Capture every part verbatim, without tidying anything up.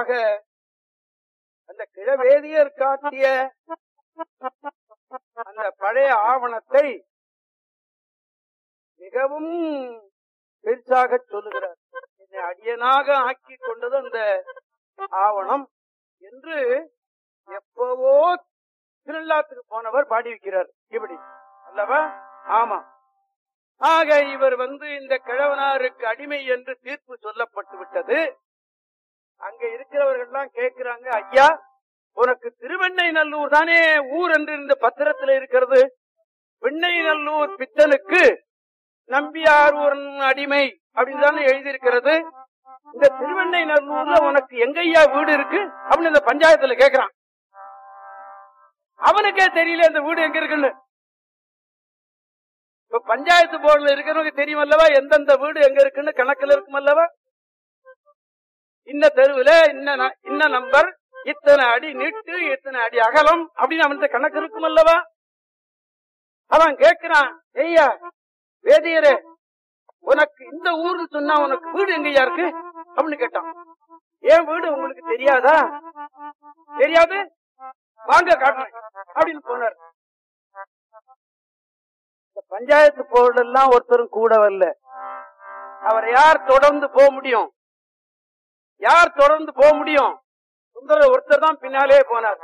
ஆக அந்த கிழவேதியர் காட்டிய அந்த பழைய ஆவணத்தை மிகவும் பெருசாக சொல்லுகிறார். என்னை அடியனாக ஆக்கி கொண்டது அந்த ஆவணம் என்று எப்பவோ திருநள்ளாத்துக்கு போனவர் பாடி வைக்கிறார். இப்படி அல்லவா? ஆமா. ஆக இவர் வந்து இந்த கிழவனாருக்கு அடிமை என்று தீர்ப்பு சொல்லப்பட்டு விட்டது. அங்க இருக்கிறவர்கள் எல்லாம் கேட்கிறாங்க, ஐயா உனக்கு திருவெண்ணை நல்லூர் தானே ஊர் என்று இந்த பத்திரத்தில் இருக்கிறது. வெண்ணை நல்லூர் பித்தனுக்கு நம்பியார் ஒரு அடிமை அப்படின்னு தானே எழுதியிருக்கிறது. இந்த திருவெண்ணை நல்லூர்ல உனக்கு எங்கய்யா வீடு இருக்கு அப்படின்னு இந்த பஞ்சாயத்துல கேட்கிறான். அவனுக்கே தெரியல இந்த வீடு எங்க இருக்குன்னு. இப்ப பஞ்சாயத்து போர்டுல இருக்கிறவங்க தெரியும் அல்லவா எந்தெந்த வீடு எங்க இருக்குன்னு கணக்குல இருக்கும் அல்லவா. இந்த தெருவுல இன்ன இன்ன நம்பர், இத்தனை அடி நீட்டு, இத்தனை அடி அகலம் அப்படின்னு அவன் கணக்கு இருக்கும் அல்லவா. அவன் கேட்கிறான், ஐயா வேதியரே உனக்கு இந்த ஊர்னு சொன்னா உனக்கு வீடு எங்கயா இருக்கு அப்படின்னு கேட்டான். ஏன் வீடு உங்களுக்கு தெரியாதா? தெரியாது, வாங்க காட்டுறேன் அப்படின்னு போனார். பஞ்சாயத்து போர்டு எல்லாம் ஒருத்தரும் கூட வரல. அவரை யார் தொடர்ந்து போக முடியும்? யார் தொடர்ந்து போக முடியும்? சுந்தரர் ஒருத்தர் தான் பின்னாலே போனார்.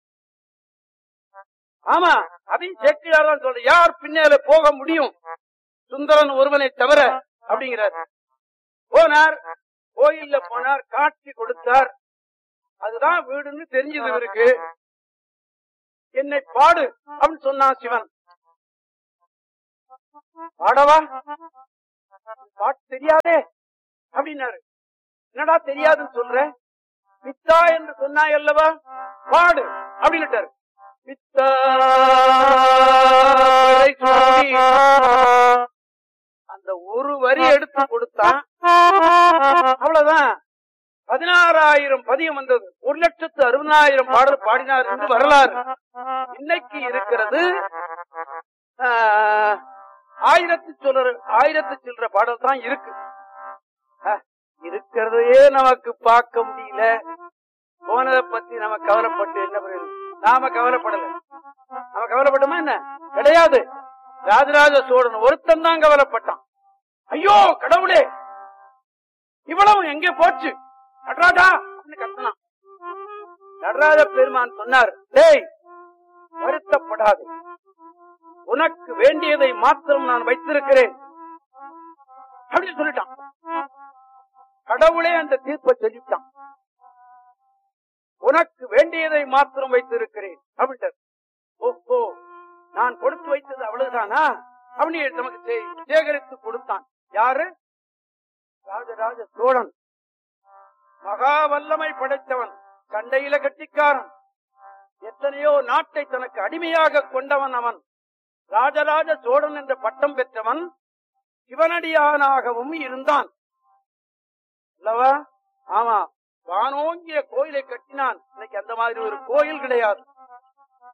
ஆமா, அதையும் சேர்க்கிறார் தான் சொல்ற. யார் பின்னாலே போக முடியும்? சுந்தரன் ஒருவனை தவிர அப்படிங்கிறார். போனார், கோயில்ல போனார், காட்சி கொடுத்தார். அதுதான் வீடுன்னு தெரிஞ்சது இவருக்கு. என்னை பாடு அப்படின்னு சொன்னான் சிவன். பாடவா? பாட்டு தெரியாதே அப்படின்னாரு. என்னடா தெரியாதுன்னு சொல்ற? பித்தா என்று சொன்னாய் அல்லவா, பாடு அப்படின்னுட்டாரு. பித்தா அந்த ஒரு வரி எடுத்து கொடுத்தான், அவ்வளவுதான். பதினாறாயிரம் பதியம் வந்தது. ஒரு லட்சத்து அறுபதாயிரம் பாடல் பாடினார் என்று வரலாறு. இன்னைக்கு இருக்கிறது ஆயிரத்தி சொல்ற ஆயிரத்தி சில்லற பாடல் தான் இருக்கு. இருக்கிறதையே நமக்கு பார்க்க முடியல. போனதை பத்தி நம்ம கவலைப்பட்டு என்ன பண்ணுறது? நாம கவலைப்படல. நாம கவலைப்பட்டோமா என்ன? கிடையாது. ராஜராஜ சோழன் ஒருத்தன் தான் கவலைப்பட்டான். ஐயோ கடவுளே, இவ்வளவு எங்கே போச்சு நடராஜா கத்தனான். நடராஜ பெருமான் சொன்னார், டேய் வருத்தப்படாது, உனக்கு வேண்டியதை மாத்திரம் நான் வைத்திருக்கிறேன் அப்படின்னு சொல்லிட்டான். கடவுளே அந்த தீர்ப்பை சொல்லிட்டான். உனக்கு வேண்டியதை மாத்திரம் வைத்திருக்கிறேன் அப்படின்ட்டு. ஓஹோ, நான் கொடுத்து வைத்தது அவ்வளவுதானா அப்படின்னு நமக்கு சேகரித்து கொடுத்தான். யாரு? ராஜராஜ சோழன். மகா வல்லமை படைத்தவன், சண்டையில கட்டிக்காரன், எத்தனையோ நாட்டை தனக்கு அடிமையாக கொண்டவன். அவன் ராஜராஜ சோழன் என்ற பட்டம் பெற்றவன். சிவனடியானாகவும் இருந்தான் அல்லவா? ஆமா, வானோங்கிய கோயிலை கட்டினான். இன்னைக்கு அந்த மாதிரி ஒரு கோயில் கிடையாது.